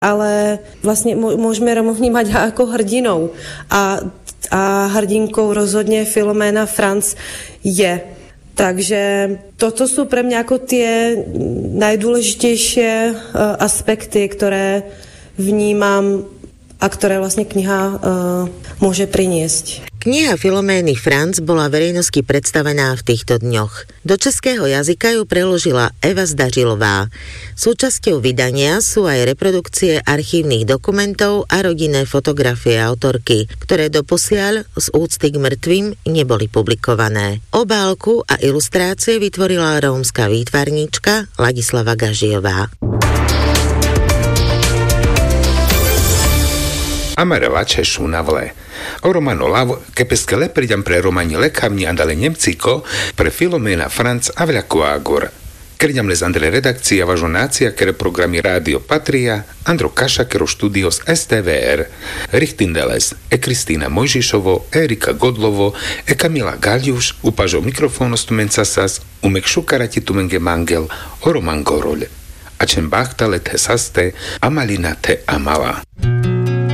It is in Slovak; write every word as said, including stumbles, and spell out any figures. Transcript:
ale vlastně můžeme Romu vnímat jako hrdinou a, a hrdinkou rozhodně Filomena Franc je. Takže toto jsou pro mě jako ty nejdůležitější aspekty, které vnímám a ktoré vlastne kniha uh, môže priniesť. Kniha Filomény Franc bola verejnosti predstavená v týchto dňoch. Do českého jazyka ju preložila Eva Zdařilová. Súčasťou vydania sú aj reprodukcie archívnych dokumentov a rodinné fotografie autorky, ktoré doposiaľ z úcty k mŕtvým neboli publikované. Obálku a ilustrácie vytvorila rómska výtvarníčka Ladislava Gažijová. Amarela Češu na vle. O romano Lav, che pesche le pridam pre romani lekavni andale Nemciko, pre Filomena Franc a vľako Agor. Kredam les andre redakcija važonacija kere programi Radio Patria, Andro Kašakero studios es té vé er. Richtindeles, e Kristína Mojžišovo, Erika Godlovo, e Kamila Galjuš, upažo mikrofono stumencasas, umek šukarati tumenge mangel, o roman gorol. A čem bachtale te saste, amalina te amala.